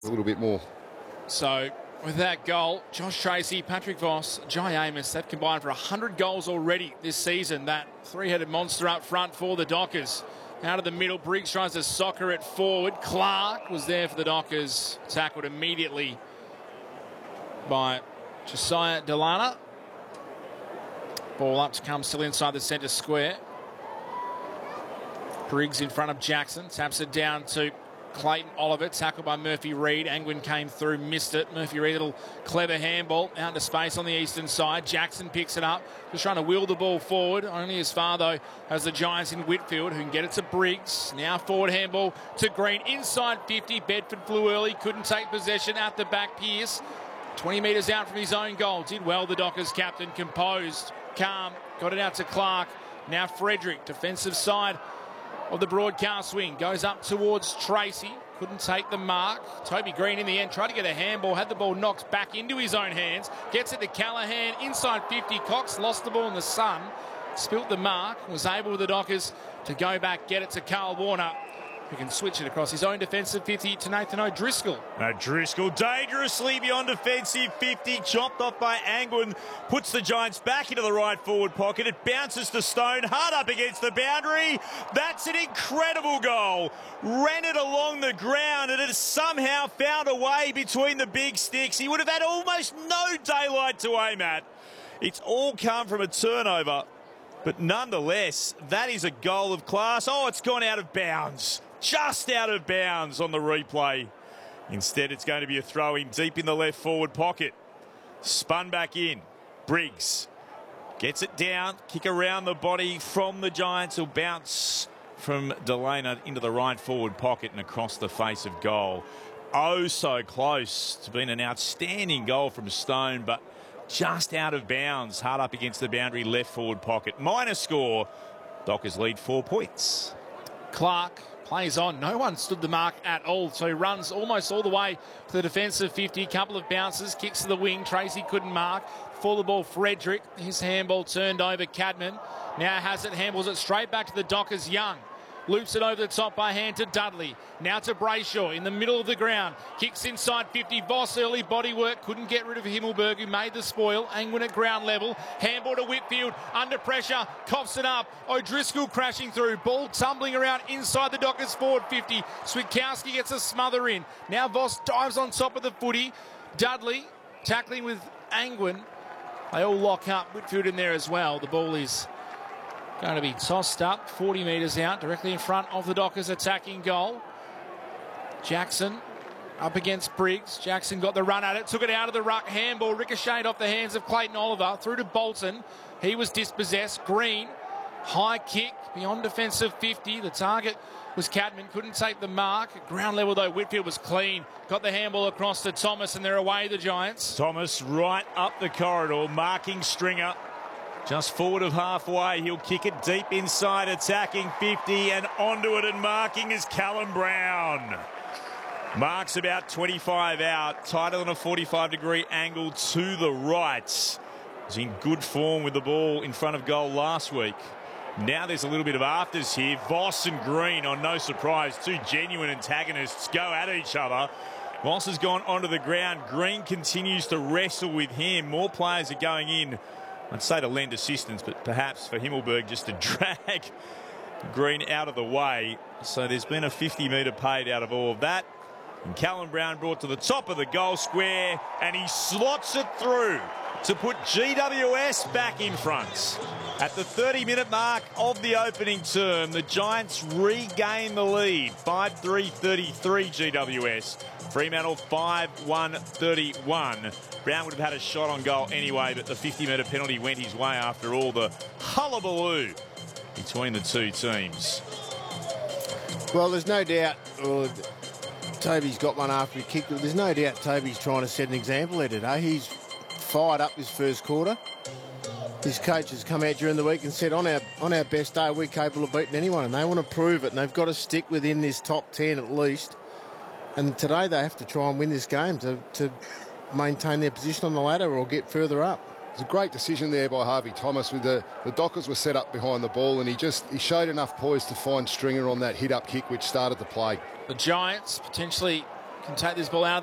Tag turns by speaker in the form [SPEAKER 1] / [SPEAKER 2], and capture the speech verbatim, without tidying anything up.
[SPEAKER 1] a little bit more.
[SPEAKER 2] So with that goal, Josh Tracy, Patrick Voss, Jai Amos, they've combined for one hundred goals already this season. That three-headed monster up front for the Dockers. Out of the middle, Briggs tries to soccer it forward. Clark was there for the Dockers. Tackled immediately by Josiah Delana. Ball up to come still inside the centre square. Briggs in front of Jackson. Taps it down to Clayton Oliver. Tackled by Murphy Reid. Angwin came through, missed it. Murphy Reid, a little clever handball out into space on the eastern side. Jackson picks it up. Just trying to wheel the ball forward. Only as far, though, as the Giants in Whitfield, who can get it to Briggs. Now forward handball to Green. Inside fifty. Bedford flew early. Couldn't take possession. At the back, Pearce. twenty metres out from his own goal. Did well, the Dockers captain. Composed. Calm. Got it out to Clark. Now Frederick. Defensive side of the broadcast wing. Goes up towards Tracy. Couldn't take the mark. Toby Green in the end tried to get a handball. Had the ball knocked back into his own hands. Gets it to Callaghan. Inside fifty. Cox lost the ball in the sun. Spilt the mark. Was able with the Dockers to go back. Get it to Carl Warner, who can switch it across his own defensive fifty to Nathan O'Driscoll.
[SPEAKER 3] O'Driscoll dangerously beyond defensive fifty, chopped off by Angwin, puts the Giants back into the right forward pocket. It bounces to Stone, hard up against the boundary. That's an incredible goal. Ran it along the ground and it has somehow found a way between the big sticks. He would have had almost no daylight to aim at. It's all come from a turnover, but nonetheless, that is a goal of class. Oh, it's gone out of bounds. Just out of bounds on the replay. Instead, it's going to be a throw in deep in the left forward pocket. Spun back in. Briggs gets it down. Kick around the body from the Giants. Will bounce from Delana into the right forward pocket and across the face of goal. Oh, so close to being an outstanding goal from Stone, but just out of bounds. Hard up against the boundary left forward pocket. Minor score. Dockers lead four points.
[SPEAKER 2] Clark plays on. No one stood the mark at all, so he runs almost all the way to the defensive fifty. Couple of bounces, kicks to the wing. Tracy couldn't mark. For the ball, Frederick. His handball turned over. Cadman now has it, handballs it straight back to the Dockers. Young loops it over the top by hand to Dudley. Now to Brayshaw in the middle of the ground. Kicks inside fifty. Voss early body work. Couldn't get rid of Himmelberg, who made the spoil. Angwin at ground level. Handball to Whitfield. Under pressure. Coughs it up. O'Driscoll crashing through. Ball tumbling around inside the Dockers forward fifty. Switkowski gets a smother in. Now Voss dives on top of the footy. Dudley tackling with Angwin. They all lock up. Whitfield in there as well. The ball is going to be tossed up forty metres out, directly in front of the Dockers attacking goal. Jackson up against Briggs. Jackson got the run at it, took it out of the ruck. Handball ricocheted off the hands of Clayton Oliver. Through to Bolton. He was dispossessed. Green, high kick beyond defensive fifty. The target was Cadman. Couldn't take the mark. At ground level, though, Whitfield was clean. Got the handball across to Thomas, and they're away, the Giants.
[SPEAKER 3] Thomas right up the corridor, marking Stringer. Just forward of halfway, he'll kick it deep inside, attacking fifty, and onto it and marking is Callum Brown. Marks about twenty-five out, tighter than a forty-five degree angle to the right. Was in good form with the ball in front of goal last week. Now there's a little bit of afters here. Voss and Green, on no surprise, two genuine antagonists go at each other. Voss has gone onto the ground. Green continues to wrestle with him. More players are going in. I'd say to lend assistance, but perhaps for Himmelberg just to drag Green out of the way. So there's been a fifty metre paid out of all of that. And Callum Brown brought to the top of the goal square, and he slots it through to put G W S back in front. At the thirty minute mark of the opening term, the Giants regain the lead. five three thirty-three G W S. Fremantle five one thirty-one. Brown would have had a shot on goal anyway, but the fifty metre penalty went his way after all the hullabaloo between the two teams.
[SPEAKER 4] Well, there's no doubt oh, Toby's got one after he kicked it. There's no doubt Toby's trying to set an example there today. He's fired up his first quarter. His coach has come out during the week and said on our on our best day we're capable of beating anyone, and they want to prove it, and they've got to stick within this top ten at least. And today they have to try and win this game to, to maintain their position on the ladder or get further up.
[SPEAKER 1] It's a great decision there by Harvey Thomas. With the, the Dockers were set up behind the ball, and he just he showed enough poise to find Stringer on that hit-up kick which started the play.
[SPEAKER 2] The Giants potentially can take this ball out